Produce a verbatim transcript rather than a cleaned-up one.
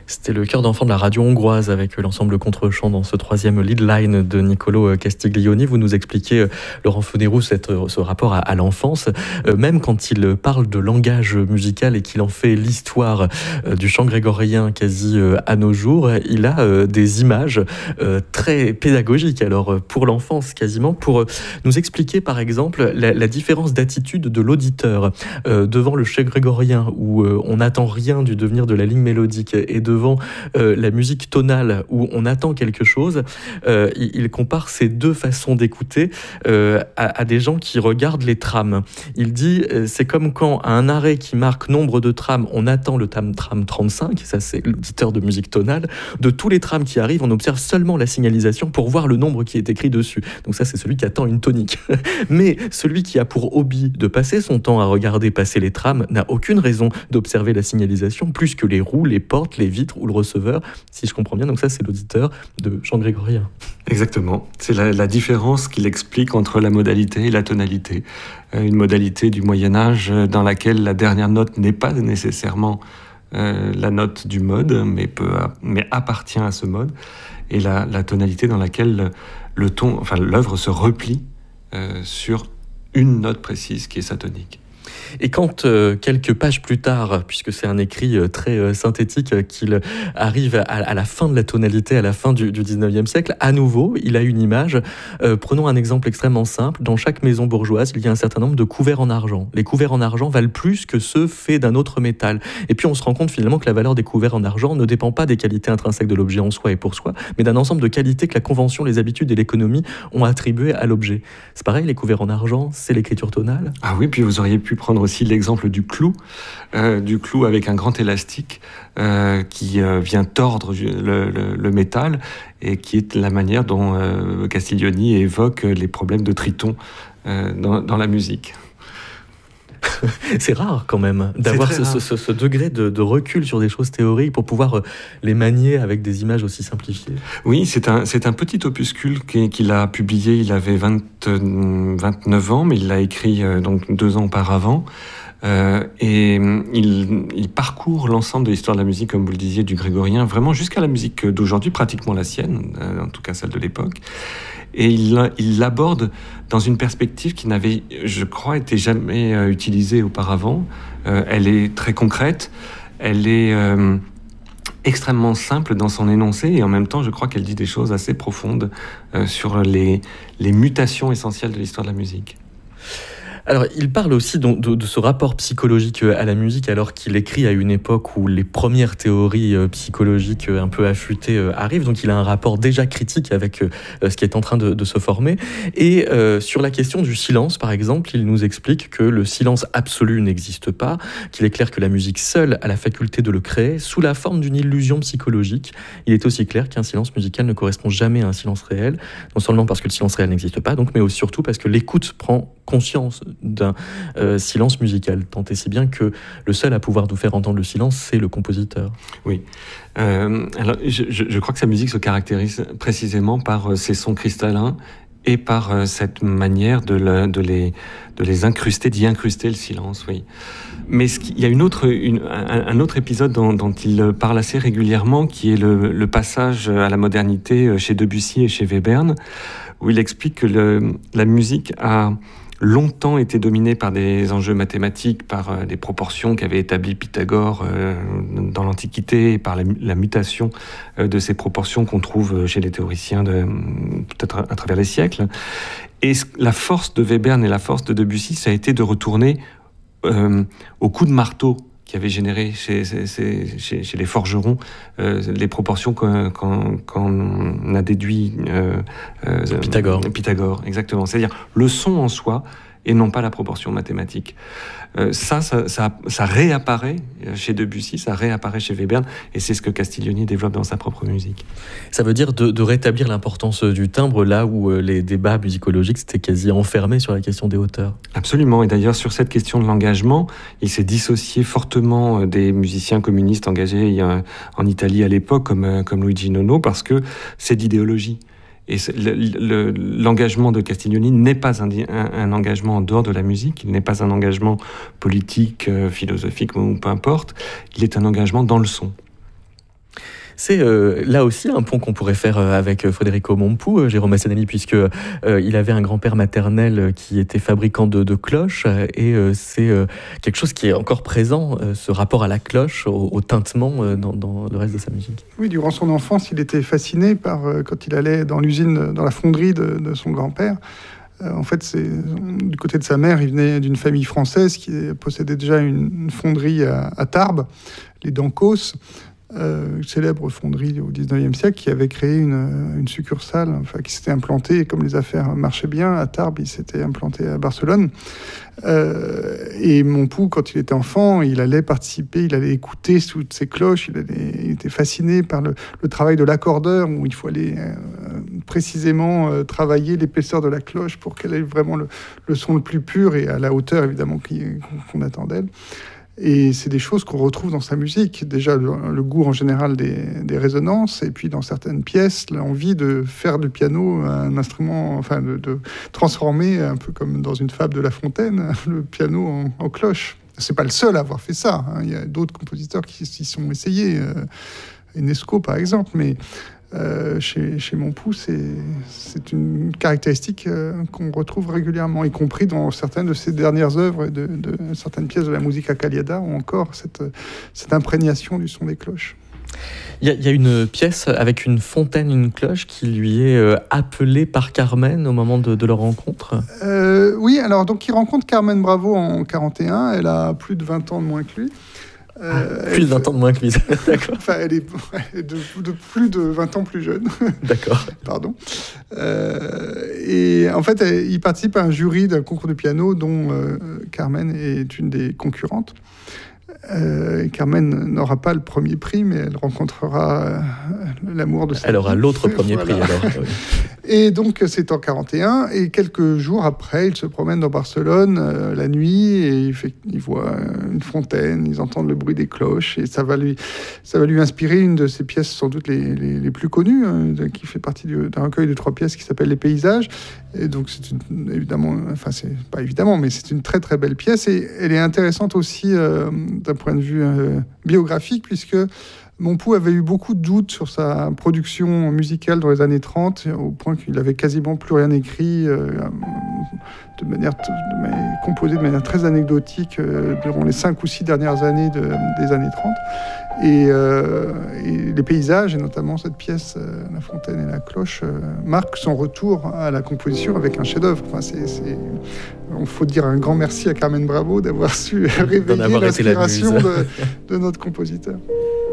C'était le chœur d'enfants de la radio hongroise avec l'ensemble contre-champ dans ce troisième lead line de Niccolò Castiglioni. Vous nous expliquez, Laurent Fonéroux, cette, ce rapport à, à l'enfance. Euh, même quand il parle de langage musical et qu'il en fait l'histoire euh, du chant grégorien quasi euh, à nos jours, il a euh, des images euh, très pédagogiques, alors pour l'enfance quasiment, pour euh, nous expliquer par exemple la, la différence d'attitude de l'auditeur euh, devant le chant grégorien où euh, on n'attend rien du devenir de la ligne mélodique et de devant euh, la musique tonale où on attend quelque chose. Euh, il, il compare ces deux façons d'écouter euh, à, à des gens qui regardent les trams. Il dit euh, c'est comme quand à un arrêt qui marque nombre de trams, on attend le tram, tram trente-cinq, ça c'est l'auditeur de musique tonale. De tous les trams qui arrivent, on observe seulement la signalisation pour voir le nombre qui est écrit dessus. Donc ça c'est celui qui attend une tonique. Mais celui qui a pour hobby de passer son temps à regarder passer les trams n'a aucune raison d'observer la signalisation plus que les roues, les portes, les vitres ou le receveur, si je comprends bien. Donc ça, c'est l'auditeur de chant grégorien. Exactement. C'est la, la différence qu'il explique entre la modalité et la tonalité. Euh, une modalité du Moyen-Âge dans laquelle la dernière note n'est pas nécessairement euh, la note du mode, mais, peut, mais appartient à ce mode. Et la, la tonalité dans laquelle le, le ton, enfin, l'œuvre se replie euh, sur une note précise qui est sa tonique. Et quand, euh, quelques pages plus tard, puisque c'est un écrit euh, très euh, synthétique, euh, qu'il arrive à, à la fin de la tonalité, à la fin du, du dix-neuvième siècle, à nouveau, il a une image. Euh, prenons un exemple extrêmement simple. Dans chaque maison bourgeoise, il y a un certain nombre de couverts en argent. Les couverts en argent valent plus que ceux faits d'un autre métal. Et puis on se rend compte finalement que la valeur des couverts en argent ne dépend pas des qualités intrinsèques de l'objet en soi et pour soi, mais d'un ensemble de qualités que la convention, les habitudes et l'économie ont attribuées à l'objet. C'est pareil, les couverts en argent, c'est l'écriture tonale. Ah oui, puis vous auriez pu prendre aussi l'exemple du clou, euh, du clou avec un grand élastique euh, qui euh, vient tordre le, le, le métal et qui est la manière dont euh, Castiglioni évoque les problèmes de triton euh, dans, dans la musique. C'est rare quand même d'avoir ce, ce, ce, ce degré de, de recul sur des choses théoriques pour pouvoir les manier avec des images aussi simplifiées. Oui, c'est un, c'est un petit opuscule qu'il a publié, il avait vingt, vingt-neuf ans, mais il l'a écrit euh, donc deux ans auparavant. Euh, et il, il parcourt l'ensemble de l'histoire de la musique, comme vous le disiez, du grégorien, vraiment jusqu'à la musique d'aujourd'hui, pratiquement la sienne, euh, en tout cas celle de l'époque. Et il, il l'aborde dans une perspective qui n'avait, je crois, été jamais euh, utilisée auparavant. Euh, elle est très concrète, elle est euh, extrêmement simple dans son énoncé, et en même temps, je crois qu'elle dit des choses assez profondes euh, sur les, les mutations essentielles de l'histoire de la musique. Alors, il parle aussi de, de, de ce rapport psychologique à la musique, alors qu'il écrit à une époque où les premières théories psychologiques un peu affûtées arrivent. Donc, il a un rapport déjà critique avec ce qui est en train de, de se former. Et euh, sur la question du silence, par exemple, il nous explique que le silence absolu n'existe pas, qu'il est clair que la musique seule a la faculté de le créer sous la forme d'une illusion psychologique. Il est aussi clair qu'un silence musical ne correspond jamais à un silence réel, non seulement parce que le silence réel n'existe pas, donc, mais surtout parce que l'écoute prend conscience d'un euh, silence musical, tant et si bien que le seul à pouvoir nous faire entendre le silence, c'est le compositeur. Oui. Euh, alors, je, je, je crois que sa musique se caractérise précisément par euh, ses sons cristallins et par euh, cette manière de, le, de, les, de les incruster, d'y incruster le silence, oui. Mais ce qui, il y a une autre, une, un, un autre épisode dont, dont il parle assez régulièrement, qui est le, le passage à la modernité chez Debussy et chez Webern, où il explique que le, la musique a longtemps été dominée par des enjeux mathématiques, par euh, des proportions qu'avait établies Pythagore euh, dans l'Antiquité, et par la, la mutation euh, de ces proportions qu'on trouve chez les théoriciens de, peut-être à, à travers les siècles. Et la force de Webern et la force de Debussy, ça a été de retourner euh, au coup de marteau qui avait généré chez, chez, chez, chez les forgerons euh, les proportions qu'on, qu'on, qu'on a déduit euh, euh, Pythagore. Pythagore, exactement. C'est-à-dire le son en soi et non pas la proportion mathématique. Euh, ça, ça, ça, ça réapparaît chez Debussy, ça réapparaît chez Webern, et c'est ce que Castiglioni développe dans sa propre musique. Ça veut dire de, de rétablir l'importance du timbre, là où les débats musicologiques s'étaient quasi enfermés sur la question des hauteurs. Absolument, et d'ailleurs sur cette question de l'engagement, il s'est dissocié fortement des musiciens communistes engagés en Italie à l'époque, comme, comme Luigi Nono, parce que c'est d'idéologie. Et le, le, l'engagement de Castiglioni n'est pas un, un, un engagement en dehors de la musique, il n'est pas un engagement politique, euh, philosophique ou peu importe, il est un engagement dans le son. C'est euh, là aussi un pont qu'on pourrait faire avec Federico Mompou, euh, Jérôme Massanelli, puisque euh, il avait un grand-père maternel qui était fabricant de, de cloches, et euh, c'est euh, quelque chose qui est encore présent, euh, ce rapport à la cloche, au, au tintement euh, dans, dans le reste de sa musique. Oui, durant son enfance, il était fasciné par, euh, quand il allait dans l'usine, dans la fonderie de, de son grand-père. Euh, en fait, c'est, du côté de sa mère, il venait d'une famille française qui possédait déjà une, une fonderie à, à Tarbes, les Dancos. Euh, célèbre fonderie au dix-neuvième siècle qui avait créé une, une succursale, enfin qui s'était implantée, et comme les affaires marchaient bien à Tarbes, il s'était implanté à Barcelone. Euh, et Mompou, quand il était enfant, il allait participer, il allait écouter toutes ces cloches, il, allait, il était fasciné par le, le travail de l'accordeur, où il faut aller euh, précisément euh, travailler l'épaisseur de la cloche pour qu'elle ait vraiment le, le son le plus pur et à la hauteur évidemment qu'on attend d'elle. Et c'est des choses qu'on retrouve dans sa musique. Déjà, le, le goût en général des, des résonances, et puis dans certaines pièces, l'envie de faire du piano un instrument, enfin de, de transformer, un peu comme dans une fable de La Fontaine, le piano en, en cloche. C'est pas le seul à avoir fait ça, hein. Il y a d'autres compositeurs qui s'y sont essayés, euh, Enesco par exemple, mais Euh, chez, chez Mompou, c'est, c'est une caractéristique euh, qu'on retrouve régulièrement, y compris dans certaines de ses dernières œuvres, de, de certaines pièces de la musica caliada, ou encore cette, cette imprégnation du son des cloches. Il y, y a une pièce avec une fontaine, une cloche, qui lui est euh, appelée par Carmen au moment de, de leur rencontre. Euh, oui, alors donc il rencontre Carmen Bravo en quarante et un, elle a plus de vingt ans de moins que lui. Euh, plus de vingt fait... ans de moins que lui, d'accord. Enfin, elle est, elle est de, de plus de vingt ans plus jeune. D'accord. Pardon. Euh, et en fait, elle, il participe à un jury d'un concours de piano dont euh, Carmen est une des concurrentes. Euh, Carmen n'aura pas le premier prix, mais elle rencontrera euh, l'amour de sa vie. Elle aura l'autre premier voilà. prix, alors. Oui. Et donc, c'est en quarante et un, et quelques jours après, il se promène dans Barcelone euh, la nuit, et il, fait, il voit une fontaine, ils entendent le bruit des cloches, et ça va lui, ça va lui inspirer une de ses pièces, sans doute les, les, les plus connues, hein, qui fait partie du, d'un recueil de trois pièces qui s'appelle Les Paysages. Et donc, c'est une, évidemment, enfin, c'est pas évidemment, mais c'est une très très belle pièce, et elle est intéressante aussi euh, d'un point de vue euh, biographique, puisque Mompou avait eu beaucoup de doutes sur sa production musicale dans les années trente, au point qu'il avait quasiment plus rien écrit, euh, de manière, de manière composé de manière très anecdotique euh, durant les cinq ou six dernières années de, des années trente. Et, euh, et les paysages, et notamment cette pièce, euh, La Fontaine et la Cloche, euh, marquent son retour à la composition avec un chef-d'œuvre. Enfin, c'est, c'est... Il faut dire un grand merci à Carmen Bravo d'avoir su réveiller l'inspiration de, de notre compositeur.